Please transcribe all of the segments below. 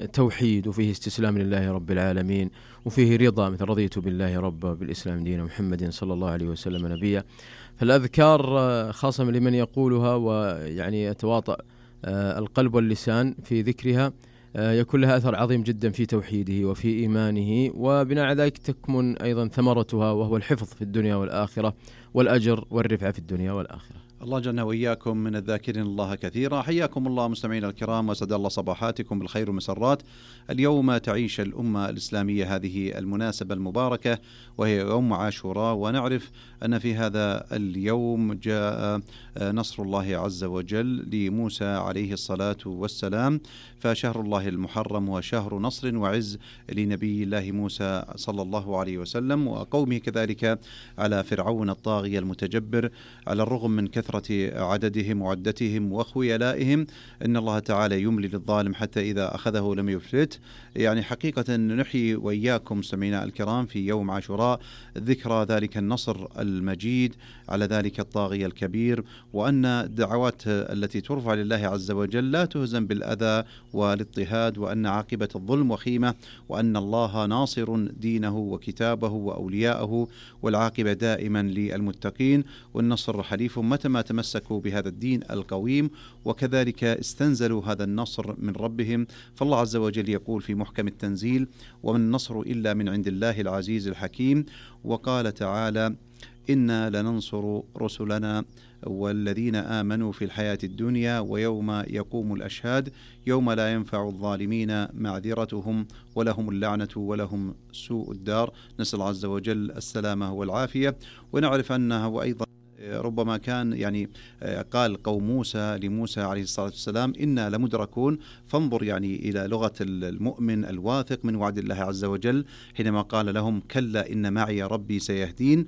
توحيد، وفيه استسلام لله رب العالمين، وفيه رضا، مثل رضيت بالله ربا بالإسلام دينا محمد صلى الله عليه وسلم نبيا. فالأذكار خاصة لمن يقولها ويعني يتواطأ القلب واللسان في ذكرها يكون لها أثر عظيم جدا في توحيده وفي إيمانه، وبناء على ذلك تكمن أيضا ثمرتها وهو الحفظ في الدنيا والآخرة والأجر والرفعة في الدنيا والآخرة. الله جعلنا وإياكم من الذاكرين الله كثيرا. حياكم الله مستمعينا الكرام، وسعد الله صباحاتكم بالخير والمسرات. اليوم تعيش الأمة الإسلامية هذه المناسبة المباركة وهي يوم عاشوراء، ونعرف أن في هذا اليوم جاء نصر الله عز وجل لموسى عليه الصلاة والسلام، فشهر الله المحرم وشهر نصر وعز لنبي الله موسى صلى الله عليه وسلم وقومه، كذلك على فرعون الطاغية المتجبر. على الرغم من كثرة عددهم وعدتهم وخيلائهم، إن الله تعالى يملي للظالم حتى إذا أخذه لم يفلت. يعني حقيقة نحيي وإياكم سمعنا الكرام في يوم عاشوراء ذكرى ذلك النصر المجيد على ذلك الطاغية الكبير، وأن الدعوات التي ترفع لله عز وجل لا تهزم بالأذى والاضطهاد، وأن عاقبة الظلم وخيمة، وأن الله ناصر دينه وكتابه وأولياءه، والعاقبة دائما للمتقين، والنصر حليف متى ما تمسكوا بهذا الدين القويم، وكذلك استنزلوا هذا النصر من ربهم. فالله عز وجل يقول في محكم التنزيل: وما النصر إلا من عند الله العزيز الحكيم. وقال تعالى: إنا لننصر رسلنا والذين آمنوا في الحياة الدنيا ويوم يقوم الأشهاد يوم لا ينفع الظالمين معذرتهم ولهم اللعنة ولهم سوء الدار. نسأل عز وجل السلامة والعافية. ونعرف أنه أيضا ربما كان يعني قال قوم موسى لموسى عليه الصلاة والسلام: إنا لمدركون. فانظر يعني إلى لغة المؤمن الواثق من وعد الله عز وجل حينما قال لهم: كلا إن معي ربي سيهدين.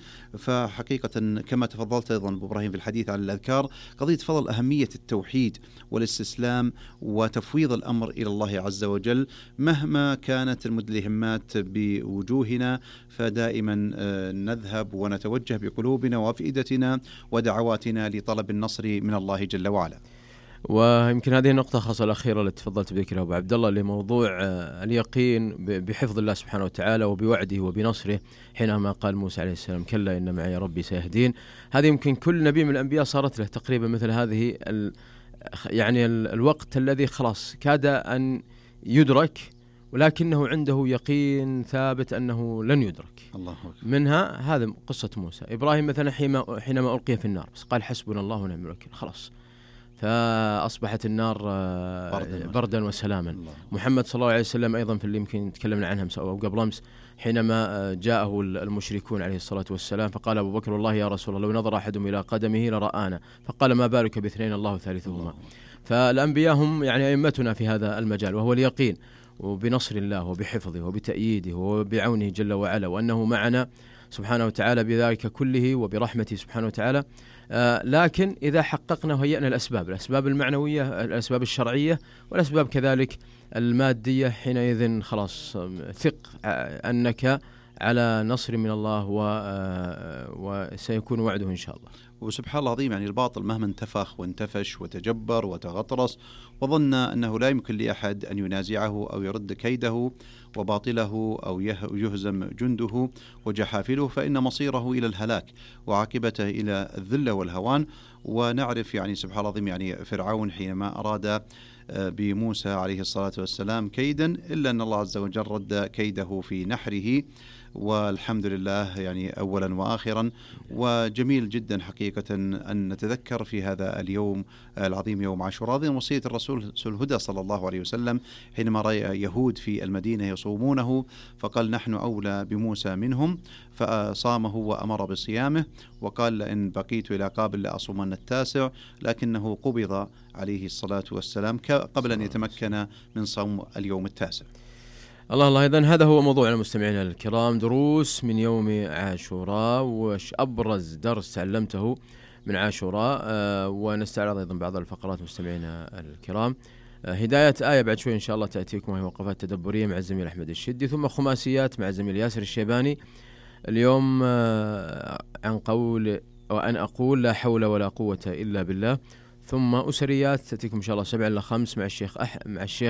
فحقيقة كما تفضلت أيضا أبو إبراهيم في الحديث عن الأذكار، قضية فضل أهمية التوحيد والاستسلام وتفويض الأمر إلى الله عز وجل مهما كانت المدلهمات بوجوهنا، فدائما نذهب ونتوجه بقلوبنا وأفئدتنا ودعواتنا لطلب النصر من الله جل وعلا. ويمكن هذه النقطة خاصة الأخيرة التي تفضلت بذكرها أبو عبد الله لموضوع اليقين بحفظ الله سبحانه وتعالى وبوعده وبنصره، حينما قال موسى عليه السلام: كلا إن معي ربي سيهدين. هذه يمكن كل نبي من الأنبياء صارت له تقريبا مثل هذه يعني الوقت الذي خلاص كاد أن يدرك، ولكنه عنده يقين ثابت أنه لن يدرك. الله أكبر. منها هذا قصة موسى. إبراهيم مثلا حينما ألقي في النار بس قال: حسبنا الله ونعم الوكيل، خلاص، فأصبحت النار بردا وسلاما. محمد صلى الله عليه وسلم أيضا في اللي يمكن تكلمنا عنها أو قبل أمس، حينما جاءه المشركون عليه الصلاة والسلام فقال أبو بكر: والله يا رسول الله لو نظر أحدهم إلى قدمه لرآنا، فقال: ما بالك باثنين الله ثالثهما. فالأنبياء هم يعني أئمتنا في هذا المجال، وهو اليقين وبنصر الله وبحفظه وبتأييده وبعونه جل وعلا، وأنه معنا سبحانه وتعالى بذلك كله وبرحمته سبحانه وتعالى. لكن إذا حققنا وهيئنا الأسباب المعنوية، الأسباب الشرعية، والأسباب كذلك المادية، حينئذ خلاص ثق أنك على نصر من الله وسيكون وعده إن شاء الله. وسبحان الله العظيم، يعني الباطل مهما انتفخ وانتفش وتجبر وتغطرس وظن أنه لا يمكن لأحد أن ينازعه أو يرد كيده وباطله أو يهزم جنده وجحافله، فإن مصيره إلى الهلاك وعاقبته إلى الذلة والهوان. ونعرف يعني سبحان الله العظيم يعني فرعون حينما أراد بموسى عليه الصلاة والسلام كيدا، إلا أن الله عز وجل رد كيده في نحره، والحمد لله يعني أولا وآخرا. وجميل جدا حقيقة أن نتذكر في هذا اليوم العظيم يوم عاشوراء هذه وصية الرسول الهدى صلى الله عليه وسلم حينما رأى يهود في المدينة يصومونه فقال: نحن أولى بموسى منهم، فصامه وأمر بصيامه، وقال: لئن بقيت إلى قابل لأصومن التاسع، لكنه قبض عليه الصلاة والسلام قبل أن يتمكن من صوم اليوم التاسع. الله. إذن هذا هو موضوعنا مستمعينا الكرام، دروس من يوم عاشوراء، وش أبرز درس تعلمته من عاشوراء، ونستعرض أيضا بعض الفقرات مستمعينا الكرام. هداية آية بعد شوي إن شاء الله تأتيكم، وهي وقفات تدبرية مع الزميل أحمد الشدي، ثم خماسيات مع الزميل ياسر الشيباني. اليوم عن قول وأن أقول لا حول ولا قوة إلا بالله، ثم أسريات تأتيكم إن شاء الله 7 إلى 5 مع الشيخ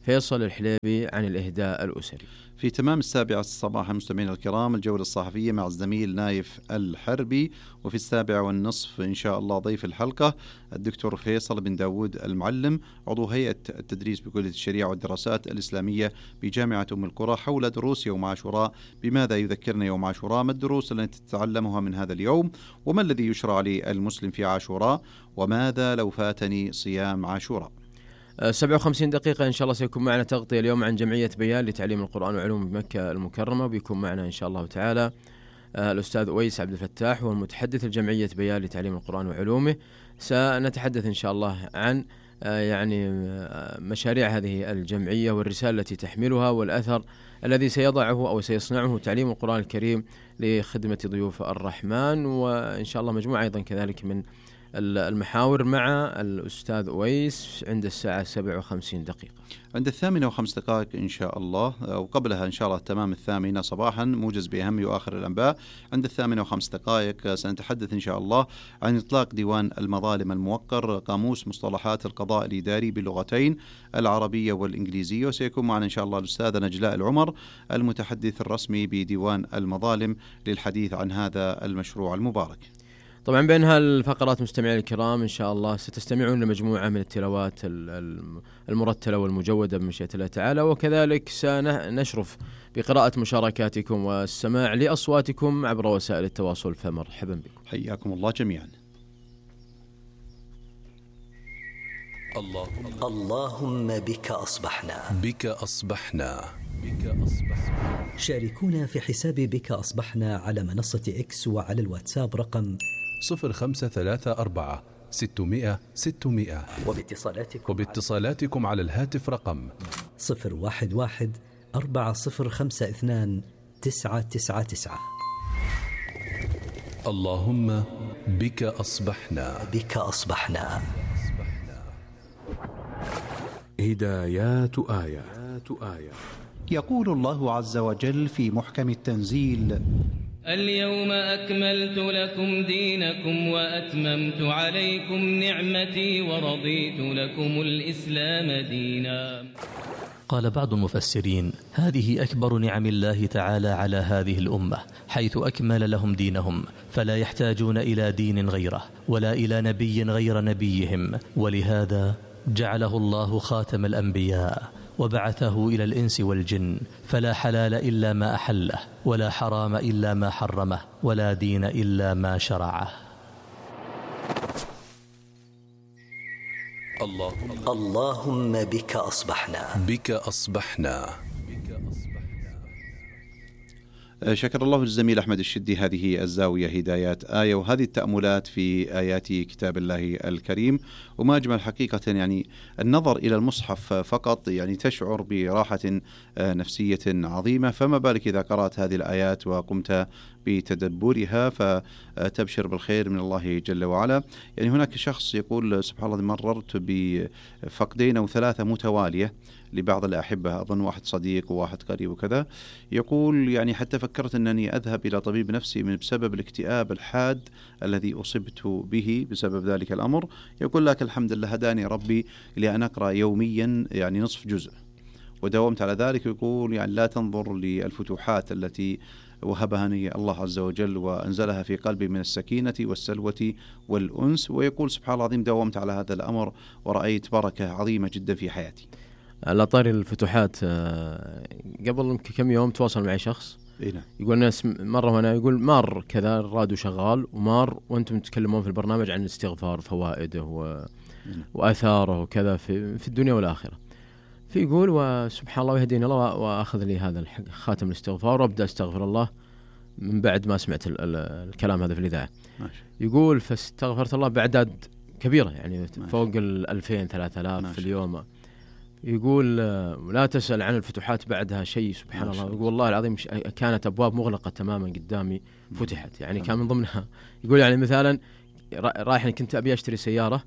فيصل الحليبي عن الإهداء الأسري. في تمام 7 صباحا مستمعين الكرام الجولة الصحفية مع الزميل نايف الحربي، وفي 7:30 إن شاء الله ضيف الحلقة الدكتور فيصل بن داود المعلم عضو هيئة التدريس بكلية الشريعة والدراسات الإسلامية بجامعة أم القرى حول دروس يوم عاشوراء. بماذا يذكرنا يوم عاشوراء؟ ما الدروس التي تتعلمها من هذا اليوم؟ وما الذي يشرع للمسلم في عاشوراء؟ وماذا لو فاتني صيام عاشوراء؟ 57 دقيقة إن شاء الله سيكون معنا تغطية اليوم عن جمعية بيان لتعليم القرآن وعلوم بمكة المكرمة، وبيكون معنا إن شاء الله تعالى الأستاذ أويس عبد الفتاح وهو المتحدث الجمعية بيان لتعليم القرآن وعلومه. سنتحدث إن شاء الله عن يعني مشاريع هذه الجمعية والرسالة التي تحملها والأثر الذي سيضعه أو سيصنعه تعليم القرآن الكريم لخدمة ضيوف الرحمن، وإن شاء الله مجموعة أيضا كذلك من المحاور مع الأستاذ أويس عند الساعة 57 دقيقة. عند 8:05 إن شاء الله، وقبلها إن شاء الله تمام 8 صباحا موجز بأهم وآخر الأنباء. عند 8:05 سنتحدث إن شاء الله عن إطلاق ديوان المظالم الموقر قاموس مصطلحات القضاء الإداري باللغتين العربية والإنجليزية، وسيكون معنا إن شاء الله الأستاذة نجلاء العمر المتحدث الرسمي بديوان المظالم للحديث عن هذا المشروع المبارك. طبعا بين هالفقرات مستمعين الكرام إن شاء الله ستستمعون لمجموعة من التلاوات المرتلة والمجودة بمشيئة الله تعالى، وكذلك سنشرف بقراءة مشاركاتكم والسماع لأصواتكم عبر وسائل التواصل، فمرحبا بكم. حياكم الله جميعا. اللهم بك أصبحنا. بك أصبحنا. شاركونا في حساب بك أصبحنا على منصة إكس وعلى الواتساب رقم 0534 600 600، وباتصالاتكم على الهاتف رقم 011 4052 999. اللهم بك أصبحنا. بك أصبحنا. هدايات آية. يقول الله عز وجل في محكم التنزيل: اليوم أكملت لكم دينكم وأتممت عليكم نعمتي ورضيت لكم الإسلام دينا. قال بعض المفسرين: هذه أكبر نعم الله تعالى على هذه الأمة، حيث أكمل لهم دينهم، فلا يحتاجون إلى دين غيره ولا إلى نبي غير نبيهم، ولهذا جعله الله خاتم الأنبياء وبعثه إلى الإنس والجن، فلا حلال إلا ما أحله، ولا حرام إلا ما حرمه، ولا دين إلا ما شرعه. اللهم بك أصبحنا. بك أصبحنا. شكر الله للزميل أحمد الشدي. هذه الزاوية هدايات آية، وهذه التأملات في آيات كتاب الله الكريم. وما أجمل حقيقة يعني النظر إلى المصحف فقط يعني تشعر براحة نفسية عظيمة، فما بالك إذا قرأت هذه الآيات وقمت بتدبرها فتبشر بالخير من الله جل وعلا. يعني هناك شخص يقول: سبحان الله، مررت بفقدين أو 3 متوالية لبعض الأحبة، أظن واحد صديق وواحد قريب وكذا. يقول يعني حتى فكرت أنني أذهب إلى طبيب نفسي بسبب الاكتئاب الحاد الذي أصبت به بسبب ذلك الأمر. يقول: لك الحمد لله هداني ربي لأن أقرأ يوميا يعني نصف جزء، وداومت على ذلك. يقول يعني لا تنظر للفتوحات التي وهبها الله عز وجل وأنزلها في قلبي من السكينة والسلوة والأنس. ويقول: سبحان الله العظيم، داومت على هذا الأمر ورأيت بركة عظيمة جدا في حياتي. على طاري الفتوحات، قبل كم يوم تواصل معي شخص يقول: الناس مرة هنا يقول مار كذا الراديو شغال ومار وأنتم تتكلمون في البرنامج عن الاستغفار، فوائده وآثاره وكذا في الدنيا والآخرة. فيقول: وسبحان الله يهديني الله وأخذ لي هذا خاتم الاستغفار وأبدأ أستغفر الله من بعد ما سمعت الكلام هذا في الإذاعة. يقول: فاستغفرت الله بأعداد كبيرة يعني فوق 2000 3000 في اليوم. يقول: لا تسأل عن الفتوحات بعدها شيء. سبحان الله. يقول: والله العظيم كانت أبواب مغلقة تماما قدامي فتحت. يعني كان من ضمنها يقول يعني مثلا رايح كنت أبي أشتري سيارة،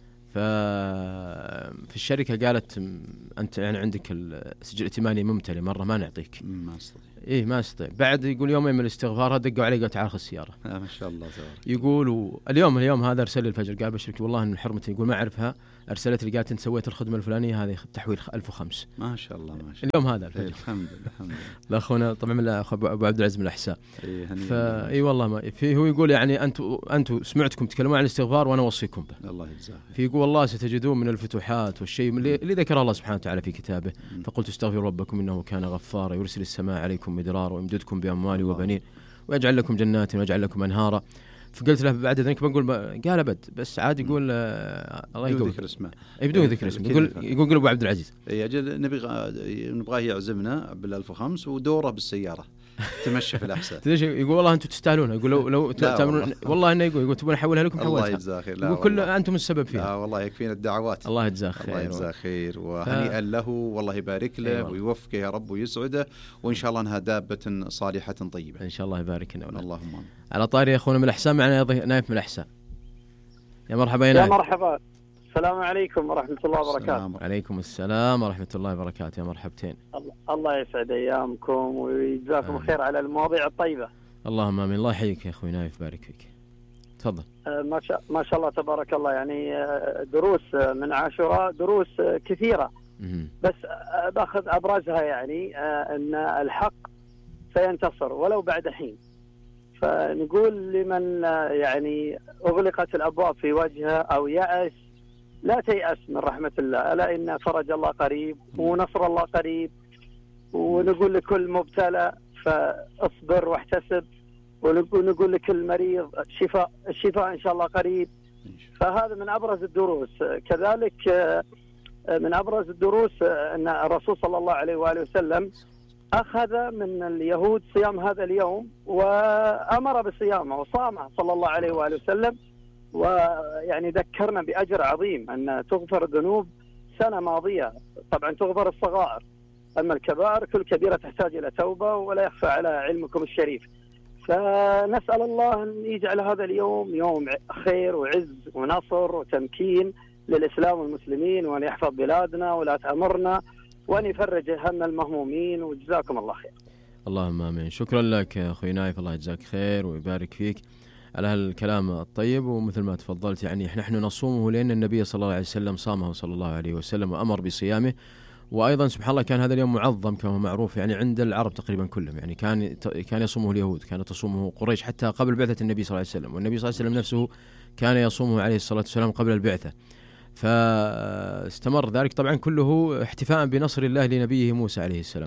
ففي الشركة قالت: أنت يعني عندك السجل الائتماني ممتلئ مرة، ما نعطيك. ما استطيع. بعد يقول يومين من الاستغفار دقوا علي قالوا تعال خذ السيارة. ما شاء الله. يقول اليوم هذا ارسل لي الفجر قال: بشرك والله ان حرمتي، يقول ما اعرفها أرسلت لي قالت أنت سويت الخدمة الفلانية هذه تحويل 1005. ما شاء الله ما شاء الله اليوم هذا الفجر. الحمد لله الحمد لله. لأخونا طبعا من أبو عبد العزيز من الأحساء. إي والله ما في هو يقول يعني أنتم سمعتكم تكلمون عن الاستغفار وأنا أوصيكم به. الله يجزاه. في يقول والله ستجدون من الفتوحات والشيء اللي ذكر الله سبحانه وتعالى في كتابه. فقلت استغفروا ربكم إنه كان غفارا يرسل السماء عليكم مدرارا ويمددكم بأموال وبنين ويجعل لكم جنات ويجعل لكم أنهارا. فقلت له بعد ذلك بنقول قال أبد بس عاد يقول الله يقول ذكر اسمه بدون ذكر اسمه يقول أبو عبد العزيز. أجل نبغاه يعزمنا بال1005 ودوره بالسيارة تمشي في الأحساء. يقول والله أنتم تستاهلونها. يقول لو تأمرون والله إنه يقول تبون أحولها لكم حولتها. الله يجزاه خير. يقول كل أنتم السبب فيها. لا والله يكفينا الدعوات. الله يجزاه خير. الله يجزاه خير وهنيئا له والله يبارك له ويوفقه يا رب ويسعده وإن شاء الله أنها دابة صالحة طيبة. إن شاء الله يبارك لنا. اللهم. على طاري أخونا من الأحساء معنا نايف من الأحساء. يا مرحبا يا نايف. يا مرحبا. السلام عليكم ورحمة الله وبركاته. عليكم السلام ورحمة الله وبركاته. يا مرحبتين. الله يسعد أيامكم ويجزاكم خير على المواضيع الطيبة. اللهم آمين. الله يحييك يا أخوي نايف بارك فيك. تفضل. ما شاء الله تبارك الله يعني دروس من عاشوراء دروس كثيرة بس باخذ أبرزها يعني أن الحق سينتصر ولو بعد حين. فنقول لمن يعني أغلقت الأبواب في وجهه أو يأس لا تيأس من رحمة الله ألا إن فرج الله قريب ونصر الله قريب. ونقول لكل مبتلى فاصبر واحتسب ونقول لكل مريض الشفاء إن شاء الله قريب. فهذا من أبرز الدروس. كذلك من أبرز الدروس أن الرسول صلى الله عليه وآله وسلم أخذ من اليهود صيام هذا اليوم وأمر بصيامه وصامه صلى الله عليه وآله وسلم ويعني ذكرنا بأجر عظيم أن تغفر الذنوب سنة ماضية. طبعا تغفر الصغائر أما الكبائر كل كبيرة تحتاج إلى توبة ولا يخفى على علمكم الشريف. فنسأل الله أن يجعل هذا اليوم يوم خير وعز ونصر وتمكين للإسلام والمسلمين وأن يحفظ بلادنا ولا تأمرنا وأن يفرج هم المهمومين وجزاكم الله خير. اللهم آمين. شكرا لك يا أخوي نايف. الله يجزاك خير ويبارك فيك على هالكلام الطيب. ومثل ما تفضلت يعني نحن نصومه لأن النبي صلى الله عليه وسلم صامه صلى الله عليه وسلم وأمر بصيامه. وأيضا سبحان الله كان هذا اليوم معظم كما معروف يعني عند العرب تقريبا كلهم. يعني كان يصومه اليهود كانت تصومه قريش حتى قبل بعثة النبي صلى الله عليه وسلم. والنبي صلى الله عليه وسلم نفسه كان يصومه عليه الصلاة والسلام قبل البعثة. فاستمر ذلك طبعا كله احتفاء بنصر الله لنبيه موسى عليه السلام.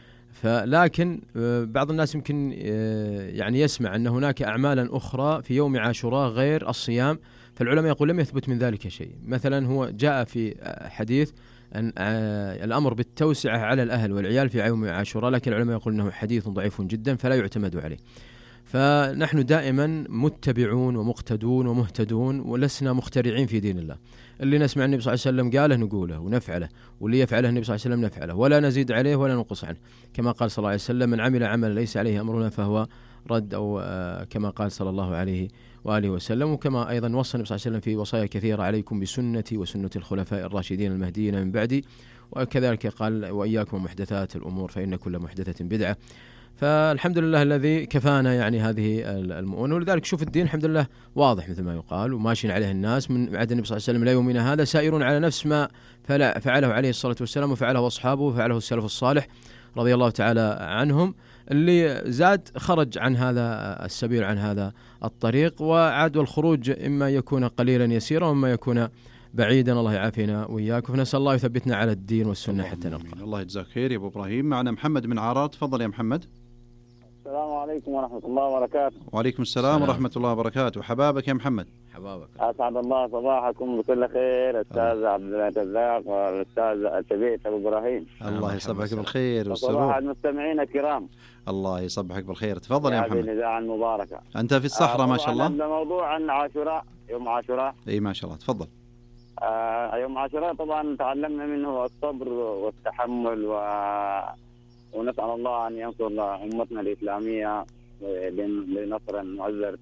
لكن بعض الناس يمكن يعني يسمع أن هناك أعمالا أخرى في يوم عاشوراء غير الصيام. فالعلماء يقول لم يثبت من ذلك شيء. مثلا هو جاء في حديث أن الأمر بالتوسعة على الأهل والعيال في يوم عاشوراء لكن العلماء يقول أنه حديث ضعيف جدا فلا يعتمد عليه. فنحن دائما متبعون ومقتدون ومهتدون ولسنا مخترعين في دين الله. اللي نسمع النبي صلى الله عليه وسلم قاله نقوله ونفعله واللي يفعله النبي صلى الله عليه وسلم نفعله ولا نزيد عليه ولا ننقص عنه. كما قال صلى الله عليه وسلم من عمل عملا ليس عليه أمرنا فهو رد أو كما قال صلى الله عليه وآله وسلم. وكما أيضا وصى النبي صلى الله عليه وسلم في وصايا كثيرة عليكم بسنتي وسنة الخلفاء الراشدين المهديين من بعدي. وكذلك قال وإياكم محدثات الأمور فإن كل محدثة بدعة. فالحمد لله الذي كفانا يعني هذه المؤونة. ولذلك شوف الدين الحمد لله واضح مثل ما يقال وماشيين عليه الناس من عهد النبي صلى الله عليه وسلم لا يومنا هذا سائرون على نفس ما فعله عليه الصلاة والسلام وفعله أصحابه وفعله السلف الصالح رضي الله تعالى عنهم. اللي زاد خرج عن هذا السبيل عن هذا الطريق وعاد والخروج إما يكون قليلا يسيرا وإما يكون بعيدا. الله يعافينا وإياكم. فنسأل الله يثبتنا على الدين والسنة حتى نلقى. الله يجزاك خير يا أبو إبراهيم. معنا محمد من عرار. تفضل يا محمد. السلام عليكم ورحمة الله وبركاته. وعليكم السلام ورحمة الله وبركاته. حبابك يا محمد. حبابك. أسعد الله صباحكم بكل خير. أستاذ عبد الله الرزاق والأستاذ الشبيت أبو إبراهيم. الله يصبحك بالخير والسرور. وصباح المستمعين الكرام. الله يصبحك بالخير. تفضل يا محمد. هذه الإذاعة المباركة. أنت في الصحراء ما شاء الله. عندنا موضوع عن عاشوراء يوم عاشوراء. إيه ما شاء الله. تفضل. يوم عاشوراء طبعا تعلمنا منه الصبر والتحمل ونسأل الله أن ينصر أمتنا الإسلامية لنصر معزز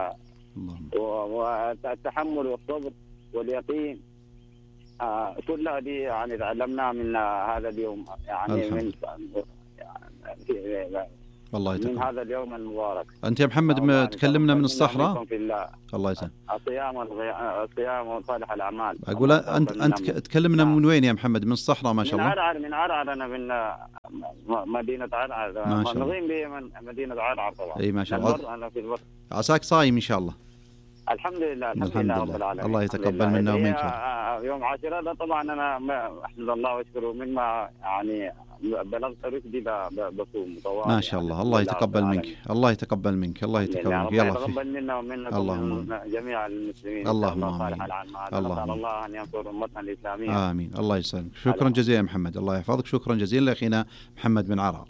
والتحمل والصبر واليقين كل هذه يعني تعلمناه من هذا اليوم يعني من الله يتقبل من هذا اليوم المبارك. أنت يا محمد تكلمنا من الصحراء. الله يسلمك. الصيام وصالح الأعمال. أقول أنت تكلمنا من وين يا محمد؟ من الصحراء ما شاء الله. من عرعر أنا من مدينة عرعر. نقيم بمن مدينة عرعر طبعا. أي ما شاء الله. أنا في البر. عساك صايم إن شاء الله. الحمد لله رب العالمين. الله يتقبل منا ومنك. يوم عاشوراء ده طبعا أنا أحمد الله وأشكره مما يعني بلغت رشدي بصوم طوال. ما شاء الله. الله يتقبل منك. الله يتقبل منك. الله يتقبل منك. يلا يتقبل منا ومنكم جميع المسلمين. اللهم آمين. الله أن ينصر أمتنا الإسلامية. آمين. الله يسلمك. شكرا جزيلا محمد. الله يحفظك. شكرا جزيلا لأخينا محمد بن عرعر.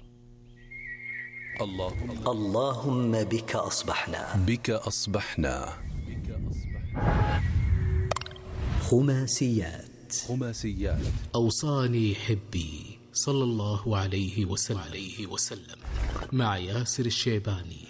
اللهم بك أصبحنا. بك أصبحنا. خماسيات. أوصاني حبي صلى الله عليه وسلم مع ياسر الشيباني.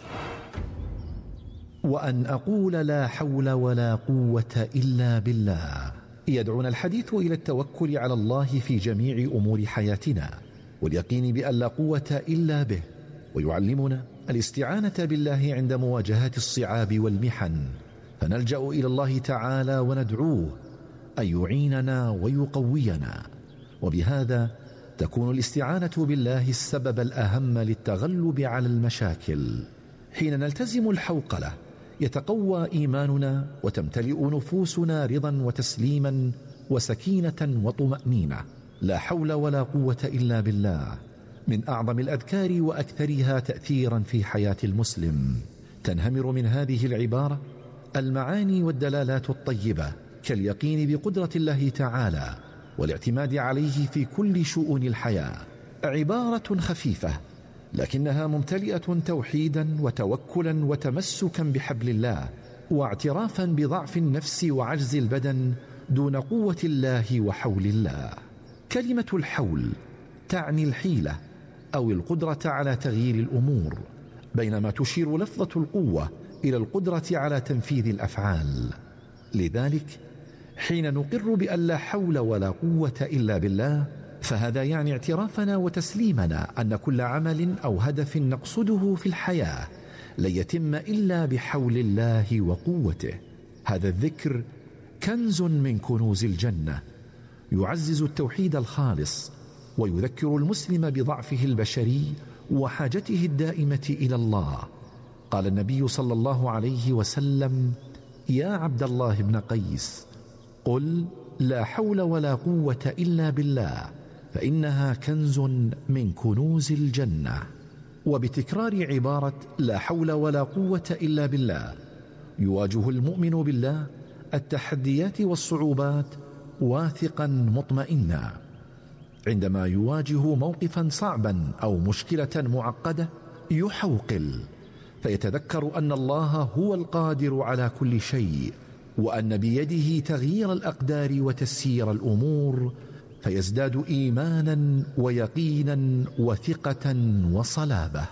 وأن أقول لا حول ولا قوة إلا بالله يدعونا الحديث إلى التوكل على الله في جميع أمور حياتنا واليقين بأن لا قوة إلا به، ويعلمنا الاستعانة بالله عند مواجهة الصعاب والمحن، فنلجأ إلى الله تعالى وندعوه أن يعيننا ويقوينا، وبهذا تكون الاستعانة بالله السبب الأهم للتغلب على المشاكل. حين نلتزم الحوقلة يتقوى إيماننا وتمتلئ نفوسنا رضا وتسليما وسكينة وطمأنينة. لا حول ولا قوة إلا بالله من أعظم الأذكار وأكثرها تأثيرا في حياة المسلم. تنهمر من هذه العبارة المعاني والدلالات الطيبة كاليقين بقدرة الله تعالى والاعتماد عليه في كل شؤون الحياة. عبارة خفيفة لكنها ممتلئة توحيدا وتوكلا وتمسكا بحبل الله واعترافا بضعف النفس وعجز البدن دون قوة الله وحول الله. كلمة الحول تعني الحيلة أو القدرة على تغيير الأمور، بينما تشير لفظة القوة إلى القدرة على تنفيذ الأفعال. لذلك حين نقر بأن لا حول ولا قوة إلا بالله فهذا يعني اعترافنا وتسليمنا أن كل عمل أو هدف نقصده في الحياة لن يتم إلا بحول الله وقوته. هذا الذكر كنز من كنوز الجنة يعزز التوحيد الخالص ويذكر المسلم بضعفه البشري وحاجته الدائمة إلى الله. قال النبي صلى الله عليه وسلم: يا عبد الله بن قيس قل لا حول ولا قوة إلا بالله فإنها كنز من كنوز الجنة. وبتكرار عبارة لا حول ولا قوة إلا بالله يواجه المؤمن بالله التحديات والصعوبات واثقا مطمئنا. عندما يواجه موقفا صعبا أو مشكلة معقدة يحوقل فيتذكر أن الله هو القادر على كل شيء وأن بيده تغيير الأقدار وتسيير الأمور، فيزداد إيمانا ويقينا وثقة وصلابة.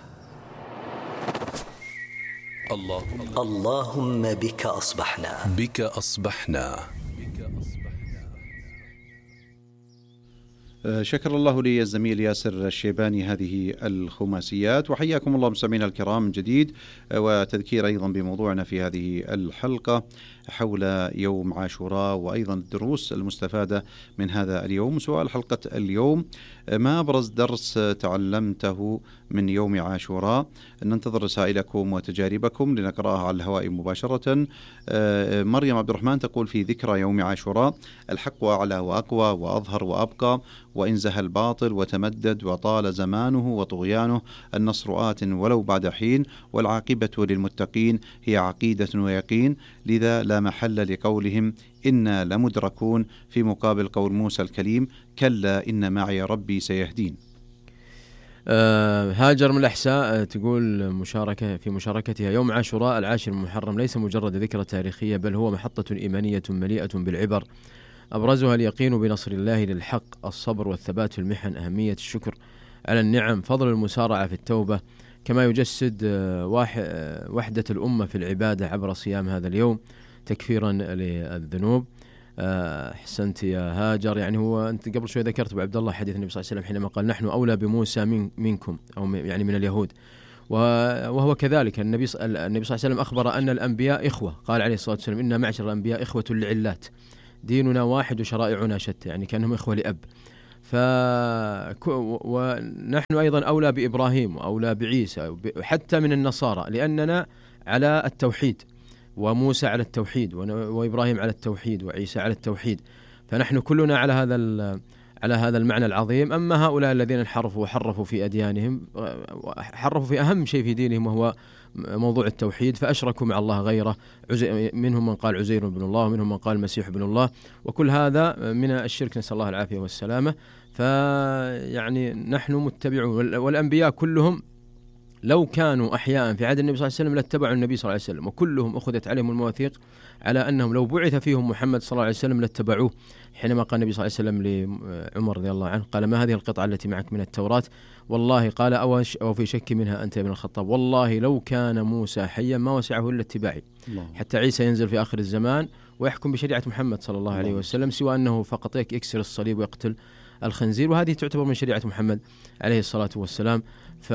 اللهم بك أصبحنا. بك أصبحنا. شكر الله لي الزميل ياسر الشيباني هذه الخماسيات، وحياكم الله مستمعينا الكرام من جديد، وتذكير أيضا بموضوعنا في هذه الحلقة حول يوم عاشوراء وأيضا الدروس المستفادة من هذا اليوم. سؤال حلقة اليوم: ما أبرز درس تعلمته من يوم عاشوراء؟ ننتظر رسائلكم وتجاربكم لنقرأها على الهواء مباشرة. مريم عبد الرحمن تقول: في ذكرى يوم عاشوراء الحق أعلى وأقوى وأظهر وأبقى، وإن زهى الباطل وتمدد وطال زمانه وطغيانه النصر آت ولو بعد حين، والعاقبة للمتقين هي عقيدة ويقين، لذا لا محل لقولهم إنا لمدركون، في مقابل قول موسى الكليم: كلا إن معي ربي سيهدين. هاجر من الأحساء تقول في مشاركتها: يوم عاشوراء العاشر من محرم ليس مجرد ذكرى تاريخية، بل هو محطة إيمانية مليئة بالعبر، أبرزها اليقين بنصر الله للحق، الصبر والثبات في المحن، أهمية الشكر على النعم، فضل المسارعة في التوبة، كما يجسد وحدة الأمة في العبادة عبر صيام هذا اليوم تكفيرا للذنوب. أحسنت يا هاجر. يعني هو أنت قبل شوي ذكرت أبو عبد الله حديث النبي صلى الله عليه وسلم حينما قال: نحن أولى بموسى منكم، أو يعني من اليهود، وهو كذلك. النبي صلى الله عليه وسلم أخبر أن الأنبياء إخوة، قال عليه الصلاة والسلام: إنا معشر الأنبياء إخوة لعلات، ديننا واحد وشرائعنا شتى، يعني كأنهم إخوة لأب. ونحن أيضا أولى بإبراهيم وأولى بعيسى حتى من النصارى، لأننا على التوحيد، وموسى على التوحيد، وإبراهيم على التوحيد، وعيسى على التوحيد، فنحن كلنا على هذا المعنى العظيم. أما هؤلاء الذين انحرفوا وحرفوا في أديانهم، حرفوا في أهم شيء في دينهم وهو موضوع التوحيد، فأشركوا مع الله غيره، منهم من قال عزير بن الله، ومنهم من قال المسيح بن الله، وكل هذا من الشرك، نسأل الله العافية والسلامة. فيعني نحن متبعون، والأنبياء كلهم لو كانوا أحياء في عهد النبي صلى الله عليه وسلم لاتبعوا النبي صلى الله عليه وسلم، وكلهم أخذت عليهم المواثيق على أنهم لو بعث فيهم محمد صلى الله عليه وسلم لاتبعوه. حينما قال النبي صلى الله عليه وسلم لعمر رضي الله عنه، قال: ما هذه القطعة التي معك من التوراة؟ والله قال: أو في شك منها أنت يا ابن الخطاب، والله لو كان موسى حيا ما وسعه إلا اتباعي. حتى عيسى ينزل في آخر الزمان ويحكم بشريعة محمد صلى الله عليه وسلم، سوى أنه فقط يكسر الصليب ويقتل الخنزير، وهذه تعتبر من شريعة محمد عليه الصلاة والسلام.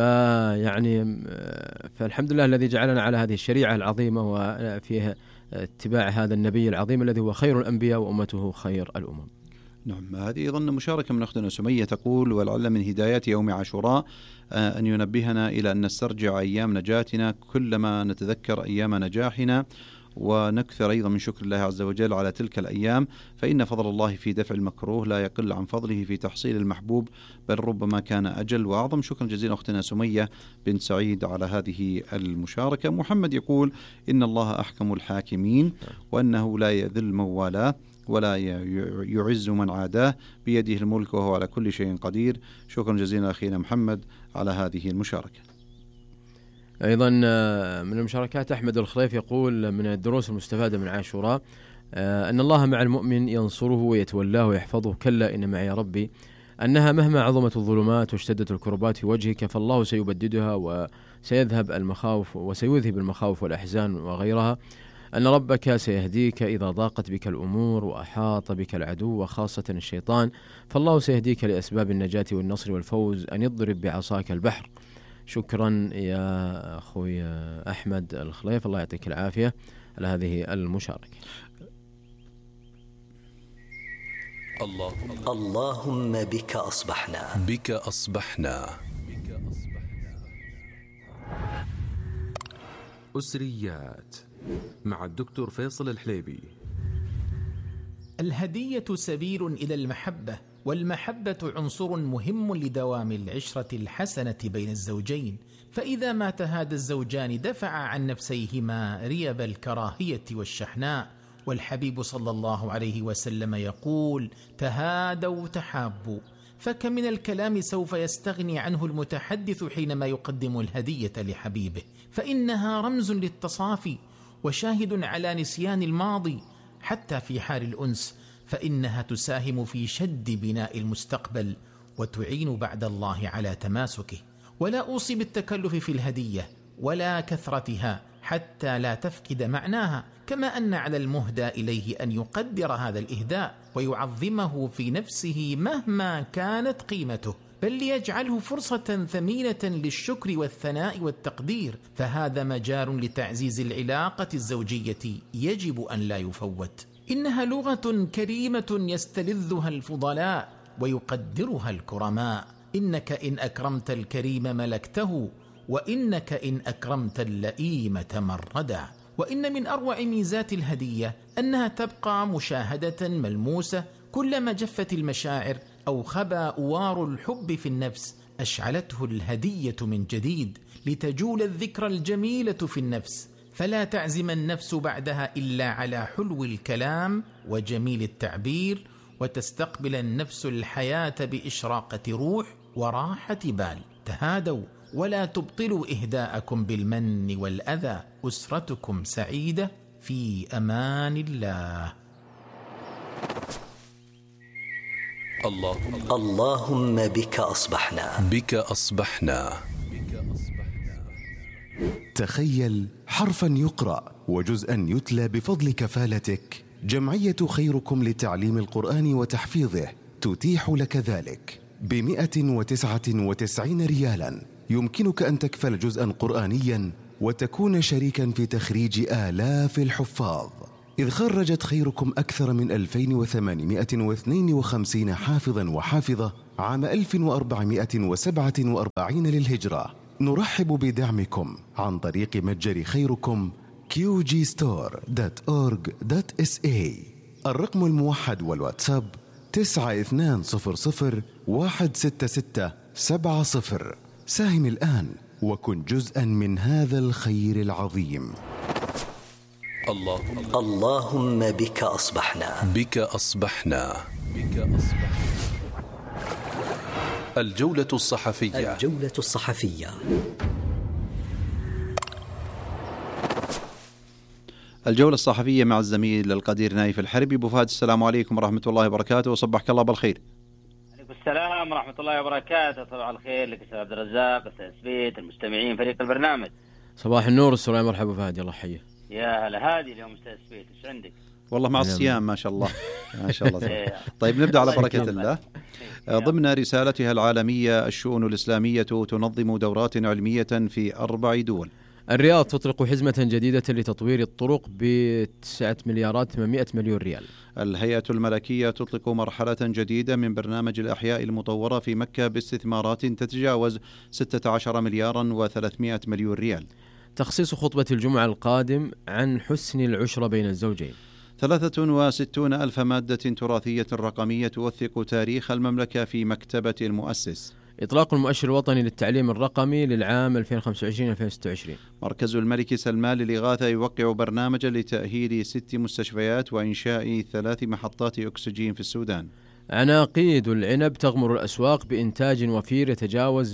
فالحمد لله الذي جعلنا على هذه الشريعة العظيمة وفيها اتباع هذا النبي العظيم الذي هو خير الأنبياء وأمته خير الأمم. نعم، هذه أيضا مشاركة من أختنا سمية تقول: ولعل من هدايات يوم عاشوراء أن ينبهنا إلى أن نسترجع أيام نجاتنا كلما نتذكر أيام نجاحنا، ونكثر أيضا من شكر الله عز وجل على تلك الأيام، فإن فضل الله في دفع المكروه لا يقل عن فضله في تحصيل المحبوب، بل ربما كان أجل وأعظم. شكرا جزيلا أختنا سمية بن سعيد على هذه المشاركة. محمد يقول: إن الله أحكم الحاكمين، وأنه لا يذل من والاه ولا يعز من عاداه، بيده الملك وهو على كل شيء قدير. شكرا جزيلا أخينا محمد على هذه المشاركة. أيضا من المشاركات أحمد الخليف يقول: من الدروس المستفادة من عاشوراء أن الله مع المؤمن ينصره ويتولاه ويحفظه، كلا إن معي ربي، أنها مهما عظمت الظلمات واشتدت الكربات في وجهك فالله سيبددها وسيذهب المخاوف والأحزان وغيرها، أن ربك سيهديك إذا ضاقت بك الأمور وأحاط بك العدو وخاصة الشيطان، فالله سيهديك لأسباب النجاة والنصر والفوز، أن يضرب بعصاك البحر. شكرا يا أخوي أحمد الخليف، الله يعطيك العافية على هذه المشاركة. اللهم بك أصبحنا. بك أصبحنا. أسريات مع الدكتور فيصل الحليبي. الهدية سبيل إلى المحبة، والمحبة عنصر مهم لدوام العشرة الحسنة بين الزوجين، فإذا ما تهادى الزوجان دفع عن نفسيهما ريب الكراهية والشحناء، والحبيب صلى الله عليه وسلم يقول: تهادوا تحابوا. فكم من الكلام سوف يستغني عنه المتحدث حينما يقدم الهدية لحبيبه، فإنها رمز للتصافي وشاهد على نسيان الماضي، حتى في حال الأنس فإنها تساهم في شد بناء المستقبل وتعين بعد الله على تماسكه. ولا أوصي بالتكلف في الهدية ولا كثرتها حتى لا تفقد معناها، كما أن على المهدى إليه أن يقدر هذا الإهداء ويعظمه في نفسه مهما كانت قيمته، بل ليجعله فرصة ثمينة للشكر والثناء والتقدير، فهذا مجال لتعزيز العلاقة الزوجية يجب أن لا يفوت. إنها لغة كريمة يستلذها الفضلاء ويقدرها الكرماء. إنك إن أكرمت الكريم ملكته، وإنك إن أكرمت اللئيم تمردا. وإن من أروع ميزات الهدية أنها تبقى مشاهدة ملموسة، كلما جفت المشاعر أو خبى أوار الحب في النفس أشعلته الهدية من جديد، لتجول الذكرى الجميلة في النفس، فلا تعزم النفس بعدها إلا على حلو الكلام وجميل التعبير، وتستقبل النفس الحياة بإشراقة روح وراحة بال. تهادوا ولا تبطلوا إهداءكم بالمن والأذى. أسرتكم سعيدة في أمان الله. اللهم بك أصبحنا. بك أصبحنا. تخيل حرفا يقرأ وجزءا يتلى بفضل كفالتك. جمعية خيركم لتعليم القرآن وتحفيظه تتيح لك ذلك ب199 ريالا، يمكنك أن تكفل جزءا قرآنيا وتكون شريكا في تخريج آلاف الحفاظ، إذ خرجت خيركم أكثر من 2852 حافظا وحافظة عام 1447 للهجرة. نرحب بدعمكم عن طريق متجر خيركم qgstore.org.sa. الرقم الموحد والواتساب 9200166770. ساهم الآن وكن جزءا من هذا الخير العظيم. اللهم بك أصبحنا. بك أصبحنا. الجولة الصحفية. الجولة الصحفية. الجولة الصحفية مع الزميل القدير نايف الحربي. أبو فهد، السلام عليكم ورحمة الله وبركاته، وصبحك الله بالخير. عليكم السلام ورحمة الله وبركاته. صباح الخير لك أستاذ عبد الرزاق، أستاذ سبيت، المستمعين، فريق البرنامج. صباح النور والسلام. مرحبا فهد، الله حيه. يا هلا. هادي اليوم أستاذ سبيت، إيش عندك؟ والله مع الصيام ما شاء الله. ما شاء الله. طيب نبدأ على بركة الله. ضمن رسالتها العالمية الشؤون الإسلامية تنظم دورات علمية في 4 دول. الرياض تطلق حزمة جديدة لتطوير الطرق ب9 مليارات 800 مليون ريال. الهيئة الملكية تطلق مرحلة جديدة من برنامج الأحياء المطورة في مكة باستثمارات تتجاوز 16 مليارا و300 مليون ريال. تخصيص خطبة الجمعة القادم عن حسن العشرة بين الزوجين. 63,000 مادة تراثية رقمية توثق تاريخ المملكة في مكتبة المؤسس. إطلاق المؤشر الوطني للتعليم الرقمي للعام 2025-2026. مركز الملك سلمان للإغاثة يوقع برنامجا لتأهيل 6 مستشفيات وإنشاء 3 محطات أكسجين في السودان. عناقيد العنب تغمر الأسواق بإنتاج وفير يتجاوز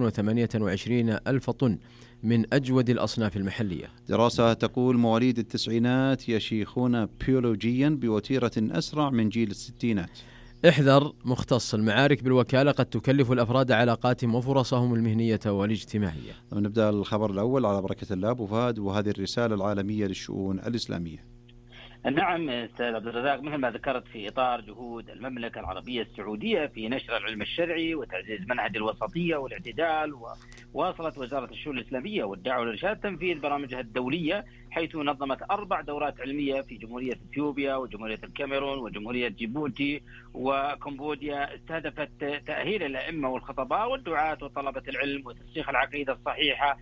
128 ألف طن من أجود الأصناف المحلية. دراسة تقول مواليد التسعينات يشيخون بيولوجيا بوتيرة أسرع من جيل الستينات. احذر مختص، المعارك بالوكالة قد تكلف الأفراد علاقاتهم وفرصهم المهنية والاجتماعية. نبدأ الخبر الأول على بركة الله أبو فهد، وهذه الرسالة العالمية للشؤون الإسلامية. نعم أستاذ عبد الرزاق، مثل ما ذكرت في إطار جهود المملكة العربية السعودية في نشر العلم الشرعي وتعزيز منهج الوسطية والاعتدال، وواصلت وزارة الشؤون الإسلامية والدعوة والإرشاد تنفيذ برامجها الدولية، حيث نظمت 4 دورات علمية في جمهورية إثيوبيا وجمهورية الكاميرون وجمهورية جيبوتي وكمبوديا، استهدفت تأهيل الأئمة والخطباء والدعاة وطلبة العلم وترسيخ العقيدة الصحيحة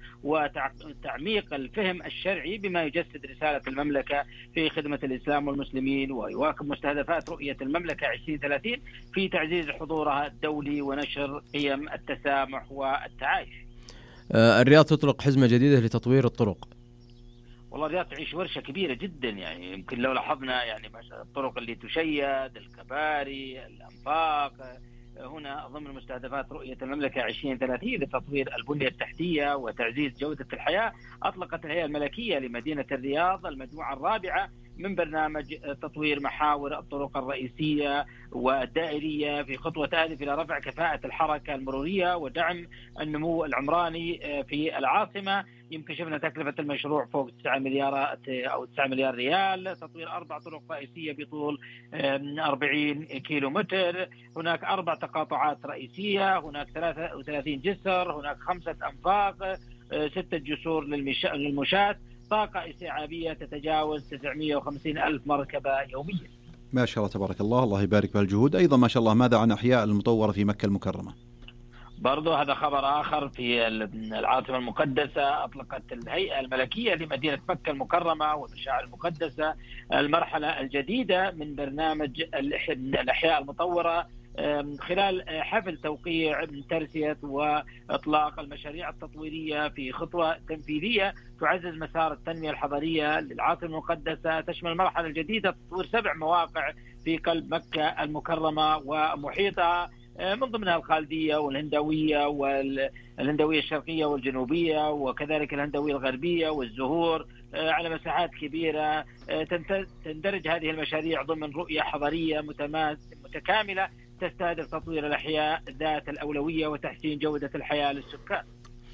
وتعميق الفهم الشرعي بما يجسد رسالة المملكة في خدمة الإسلام والمسلمين، ويواكب مستهدفات رؤية المملكة 2030 في تعزيز حضورها الدولي ونشر قيم التسامح والتعايش. الرياض تطلق حزمة جديدة لتطوير الطرق. والله الرياض تعيش ورشة كبيرة جدا، يعني يمكن لو لاحظنا يعني الطرق اللي تشيد، الكباري، الأنفاق، هنا ضمن مستهدفات رؤية المملكة 2030 لتطوير البنية التحتية وتعزيز جودة الحياة. أطلقت الهيئة الملكية لمدينة الرياض المجموعة الرابعة من برنامج تطوير محاور الطرق الرئيسية والدائرية في خطوة تهدف إلى رفع كفاءة الحركة المرورية ودعم النمو العمراني في العاصمة. يمكن شفنا تكلفة المشروع فوق 9 مليار ريال، تطوير 4 طرق رئيسية بطول 40 كيلومتر. هناك 4 تقاطعات رئيسية، هناك 33 جسر، هناك 5 أنفاق، 6 جسور للمشاة، طاقة استيعابية تتجاوز 950 ألف مركبة يوميا. ما شاء الله تبارك الله، الله يبارك بهالجهود. أيضا ما شاء الله، ماذا عن أحياء المطورة في مكة المكرمة؟ برضو هذا خبر آخر في العاصمة المقدسة. أطلقت الهيئة الملكية لمدينة مكة المكرمة والمشاعر المقدسة المرحلة الجديدة من برنامج الأحياء المطورة خلال حفل توقيع ترسية وإطلاق المشاريع التطويرية في خطوة تنفيذية تعزز مسار التنمية الحضرية للعاصمة المقدسة. تشمل المرحلة الجديدة تطوير 7 مواقع في قلب مكة المكرمة ومحيطها، من ضمنها الخالدية والهندوية والهندوية الشرقية والجنوبية، وكذلك الهندوية الغربية والزهور على مساحات كبيرة. تندرج هذه المشاريع ضمن رؤية حضرية متكاملة تستهدف تطوير الأحياء ذات الأولوية وتحسين جودة الحياة للسكان.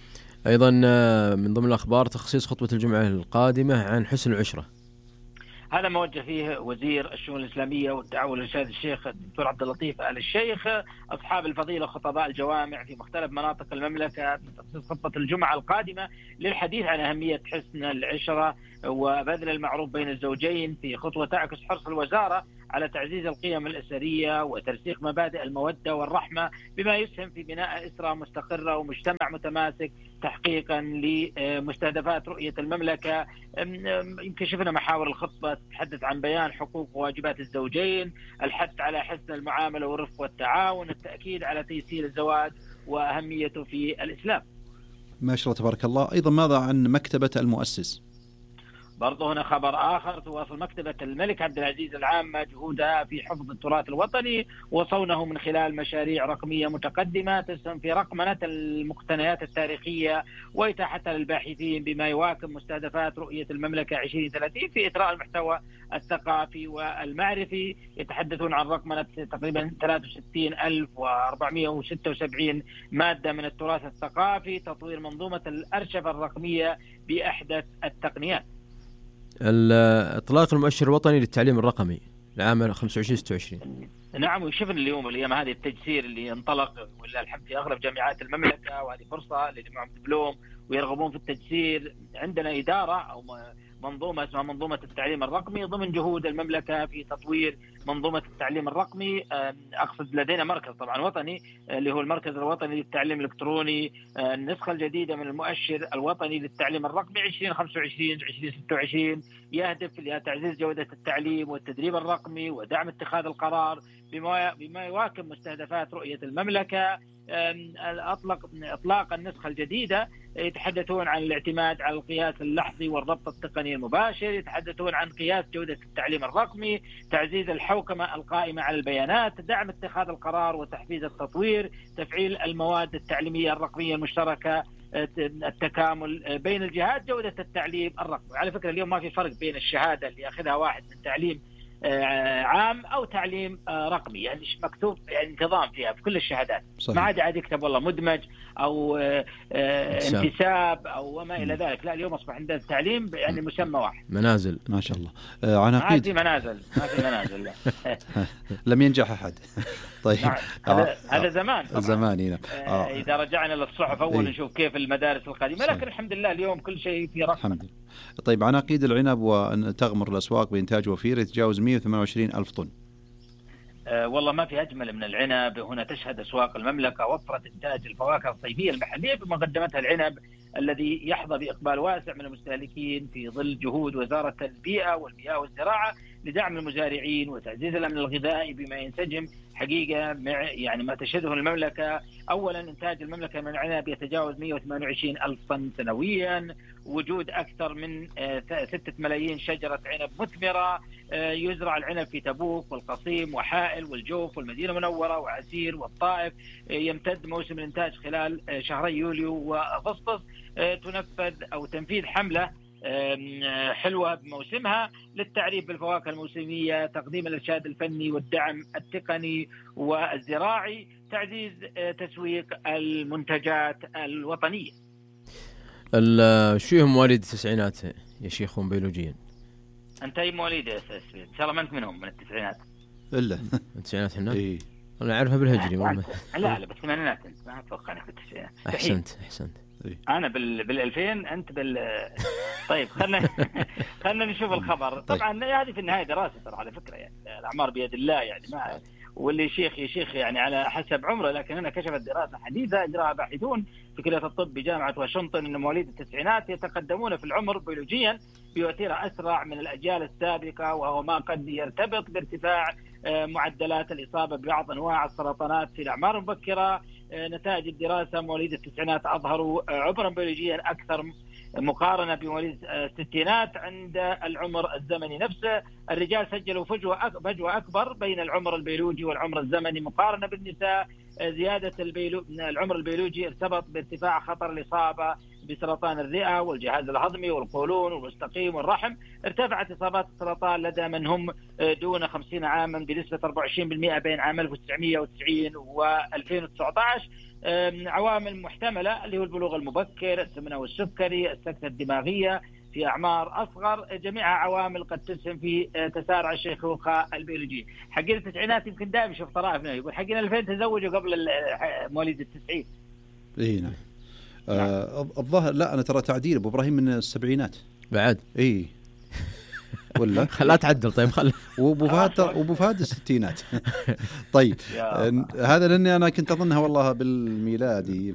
أيضا من ضمن الأخبار تخصيص خطبة الجمعة القادمة عن حسن العشرة. هذا ما وجه فيه وزير الشؤون الإسلامية والدعوة والإرشاد الشيخ الدكتور عبد اللطيف آل الشيخ أصحاب الفضيلة خطباء الجوامع في مختلف مناطق المملكة من تخصيص خطبة الجمعة القادمة للحديث عن أهمية حسن العشرة وبذل المعروف بين الزوجين في خطوة تعكس حرص الوزارة على تعزيز القيم الأسرية وترسيخ مبادئ المودة والرحمة بما يسهم في بناء أسرة مستقرة ومجتمع متماسك تحقيقا لمستهدفات رؤية المملكة. يمكن شفنا محاور الخطبة تتحدث عن بيان حقوق وواجبات الزوجين، الحث على حسن المعاملة والرفق والتعاون، التأكيد على تيسير الزواج وأهميته في الإسلام. ما شاء الله تبارك الله. أيضا ماذا عن مكتبة المؤسس؟ برضه هنا خبر آخر، تواصل مكتبة الملك عبد العزيز العامة جهودها في حفظ التراث الوطني وصونه من خلال مشاريع رقمية متقدمة تسهم في رقمنة المقتنيات التاريخية وإتاحتها للباحثين بما يواكب مستهدفات رؤية المملكة 2030 في إثراء المحتوى الثقافي والمعرفي. يتحدثون عن رقمنة تقريبا 63,476 مادة من التراث الثقافي، تطوير منظومة الأرشفة الرقمية بأحدث التقنيات. إطلاق المؤشر الوطني للتعليم الرقمي لعام 25-26. نعم، وشفنا اليوم الأيام هذه التجسير اللي انطلق ولله الحمد في أغلب جامعات المملكة، وهذه فرصة للي معهم دبلوم ويرغبون في التجسير. عندنا إدارة أو منظومة اسمها منظومة التعليم الرقمي ضمن جهود المملكة في تطوير منظومة التعليم الرقمي. أقصد لدينا مركز طبعا وطني اللي هو المركز الوطني للتعليم الإلكتروني. النسخة الجديدة من المؤشر الوطني للتعليم الرقمي 2025-2026 يهدف إلى تعزيز جودة التعليم والتدريب الرقمي ودعم اتخاذ القرار بما يواكب مستهدفات رؤية المملكة. إطلاق النسخة الجديدة يتحدثون عن الاعتماد على القياس اللحظي والربط التقني المباشر، يتحدثون عن قياس جودة التعليم الرقمي، تعزيز الحوكمة القائمة على البيانات، دعم اتخاذ القرار وتحفيز التطوير، تفعيل المواد التعليمية الرقمية المشتركة، التكامل بين الجهات، جودة التعليم الرقمي. على فكرة اليوم ما في فرق بين الشهادة اللي أخذها واحد من تعليم عام أو تعليم رقمي، يعني مكتوب يعني انتظام فيها في كل الشهادات، ما عاد يكتب والله مدمج أو انتساب أو وما إلى ذلك. لا، اليوم أصبح عندنا التعليم يعني مسمى واحد. منازل ما شاء الله. عناقيد ما في منازل لا. لم ينجح أحد. طيب هذا زمان هنا. إذا رجعنا للصحف أول نشوف كيف المدارس القديمة، لكن الحمد لله اليوم كل شيء في رقم. طيب عناقيد العنب وأن تغمر الأسواق بإنتاج وفير يتجاوز 128,000 طن. والله ما في أجمل من العنب. هنا تشهد أسواق المملكة وفرة إنتاج الفواكه الصيفية المحلية بمقدمتها العنب الذي يحظى بإقبال واسع من المستهلكين في ظل جهود وزارة البيئة والمياه والزراعة لدعم المزارعين وتعزيز الأمن الغذائي بما ينسجم حقيقة مع يعني ما تشهده المملكة. أولا إنتاج المملكة من العنب يتجاوز 128,000 طن سنويا، وجود أكثر من 6 ملايين شجرة عنب مثمرة. يزرع العنب في تبوك والقصيم وحائل والجوف والمدينة المنورة وعسير والطائف. يمتد موسم الإنتاج خلال شهري يوليو وأغسطس. تنفذ أو تنفيذ حملة حلوة بموسمها للتعريف بالفواكه الموسمية، تقديم الإرشاد الفني والدعم التقني والزراعي، تعزيز تسويق المنتجات الوطنية. شو هم مواليد التسعينات يا شيخهم بيولوجيا؟ أنت أي مواليد يا أستاذ؟ إن شاء الله ما أنت منهم من التسعينات. إلا التسعينات إحنا؟ إيه أنا أعرفها بالهجري. لا بالثمانينات أنت ما أتوقع أنك بالتسعينات. أحسنت. أنا بال2000 أنت طيب خلنا نشوف الخبر. طبعا هذه في النهاية دراسة ترى على فكرة، يعني الأعمار بيد الله، يعني ما واللي شيخ يعني على حسب عمره. لكن هنا كشفت دراسة حديثة أجراها باحثون في كلية الطب بجامعة واشنطن أن مواليد التسعينات يتقدمون في العمر بيولوجيا بوتيرة أسرع من الأجيال السابقة، وهو ما قد يرتبط بارتفاع معدلات الإصابة ببعض أنواع السرطانات في الأعمار المبكرة. نتائج الدراسة مواليد التسعينات أظهروا عمرا بيولوجيا أكثر مقارنة بمواليد الستينات عند العمر الزمني نفسه. الرجال سجلوا فجوة أكبر بين العمر البيولوجي والعمر الزمني مقارنة بالنساء. زيادة العمر البيولوجي ارتبط بارتفاع خطر الإصابة بسرطان الرئة والجهاز الهضمي والقولون والمستقيم والرحم. ارتفعت إصابات السرطان لدى من هم دون 50 عاما بنسبة 24% بين عام 1990 و2019. عوامل محتملة اللي هو البلوغ المبكر، السمنة والسكري، السكتة الدماغية في أعمار أصغر، جميعها عوامل قد تسهم في تسارع الشيخوخة البيولوجية. حقين التسعينات يمكن دائما شوف طرائف يقول حقين 2000 تزوجوا قبل مواليد ال90. اي نعم. الظاهر لا أنا ترى تعديل أبو إبراهيم من السبعينات بعد. اي ولا لا تعدل. طيب خل وابو فهد الستينات. طيب هذا لاني انا كنت اظنها والله بالميلادي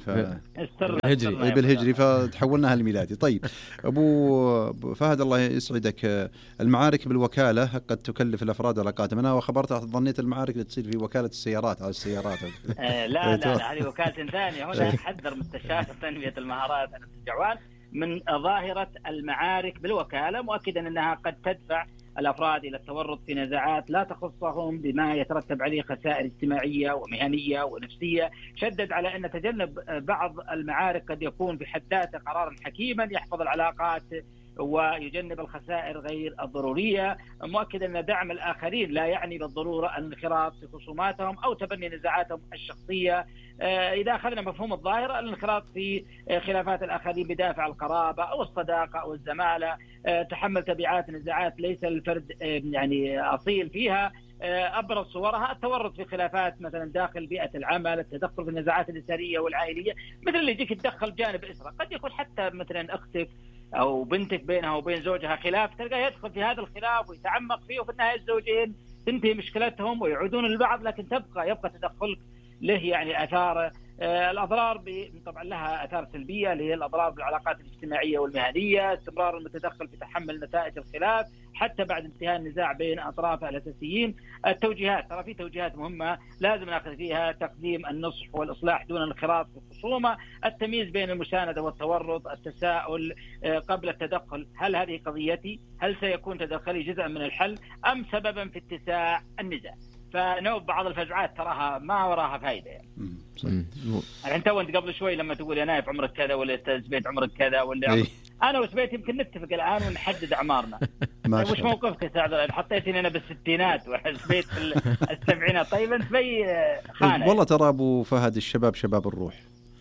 بالهجري فتحولناها للميلادي. طيب ابو فهد الله يسعدك، المعارك بالوكاله قد تكلف الافراد علاقاتهم. انا وخبرت ظنيت المعارك اللي تصير في وكاله السيارات على السيارات. لا هذه وكاله ثانيه. هنا حذر مستشار تنميه المهارات أنس الجعوان من ظاهرة المعارك بالوكالة، مؤكدا أنها قد تدفع الأفراد إلى التورط في نزاعات لا تخصهم بما يترتب عليه خسائر اجتماعية ومهنية ونفسية. شدد على أن تجنب بعض المعارك قد يكون في حد ذاته قرارا حكيما يحفظ العلاقات ويجنب الخسائر غير الضرورية، مؤكدا أن دعم الآخرين لا يعني بالضرورة الانخراط في خصوماتهم أو تبني نزاعاتهم الشخصية. إذا أخذنا مفهوم الظاهرة، الانخراط في خلافات الآخرين بدافع القرابة أو الصداقة أو الزمالة، تحمل تبعات نزاعات ليس الفرد يعني أصيل فيها. أبرز صورها التورط في خلافات مثلا داخل بيئة العمل، التدخل في النزاعات الأسرية والعائلية، مثل اللي يجيك تدخل جانب أسرة، قد يكون حتى مثلا أختك أو بنتك بينها وبين زوجها خلاف، تلقاه يدخل في هذا الخلاف ويتعمق فيه، وفي النهاية الزوجين تنتهي مشكلتهم ويعودون لبعض، لكن يبقى تدخلك له يعني آثار. الأضرار طبعا لها آثار سلبية اللي هي الأضرار بالعلاقات الاجتماعية والمهنية، استمرار المتدخل في تحمل نتائج الخلاف حتى بعد انتهاء النزاع بين أطرافه الأساسيين. التوجيهات، ترى في توجيهات مهمة لازم نأخذ فيها: تقديم النصح والإصلاح دون الانخراط في الخصومة، التمييز بين المساندة والتورط، التساؤل قبل التدخل: هل هذه قضيتي؟ هل سيكون تدخلي جزءا من الحل أم سببا في اتساع النزاع؟ فنوب بعض الفزعات تراها ما وراها فائدة يعني. الحين تو انت قبل شوي لما تقول يا نايف عمرك كذا ولا زبيت عمرك كذا ولا انا وزبيت يمكن نتفق الان ونحدد اعمارنا. وش موقفك يا سعد؟ حطيتني انا بالستينات وزبيت في السبعينات. طيب انت في خانه والله ترى ابو فهد الشباب شباب الروح.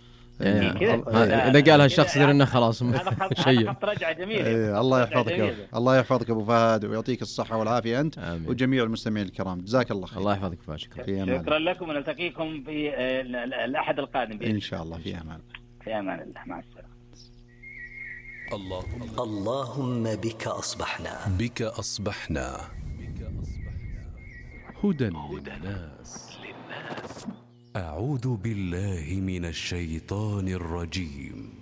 إذا قالها الشخص يدري إنه خلاص شيء. خط رجعة جميلة. الله يحفظك الله يحفظك أبو فهد ويعطيك الصحة والعافية أنت وجميع المستمعين الكرام. جزاك الله خير. الله يحفظك فهد. شكرا لكم ونلتقيكم في الأحد القادم إن شاء الله. في أمان. في أمان الله. مع السلامة. اللهم بك أصبحنا. بك أصبحنا هدى للناس. أعوذ بالله من الشيطان الرجيم.